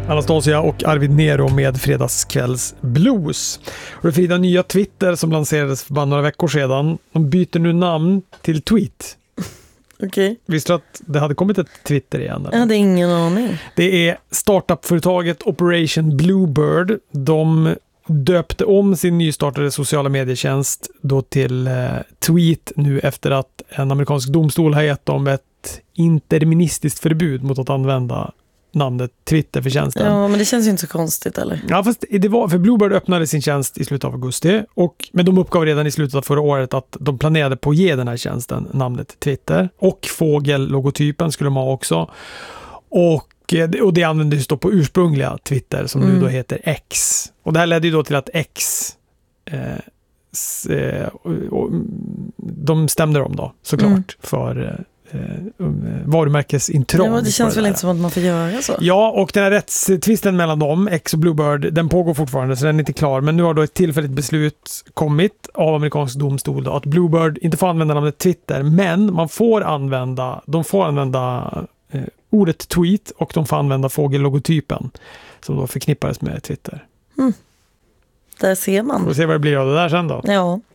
Anastasia och Arvid Nero med Fredagskvälls Blues. Och det Frida, nya Twitter som lanserades för bara några veckor sedan. De byter nu namn till Tweet. Okej. Visste du att det hade kommit ett Twitter igen? Eller? Jag hade ingen aning. Det är startup-företaget Operation Bluebird. De döpte om sin nystartade sociala medietjänst då till Tweet nu efter att en amerikansk domstol har gett dem ett interministiskt förbud mot att använda namnet Twitter för tjänsten. Ja, men det känns ju inte så konstigt, eller? Ja, fast det var för Bluebird öppnade sin tjänst i slutet av augusti men de uppgav redan i slutet av förra året att de planerade på att ge den här tjänsten namnet Twitter och fågellogotypen skulle de ha också. Och det användes då på ursprungliga Twitter som nu då heter X. Och det här ledde ju då till att X de stämde dem då såklart för varumärkesintrång. Ja, det känns väl inte som att man får göra så. Ja, och den här rättstvisten mellan dem, X och Bluebird, den pågår fortfarande så den är inte klar. Men nu har då ett tillfälligt beslut kommit av amerikansk domstol då, att Bluebird inte får använda namnet Twitter, men de får använda ordet tweet och de får använda fågellogotypen som då förknippades med Twitter. Där ser man. Får vi se vad det blir av det där sen då. Ja.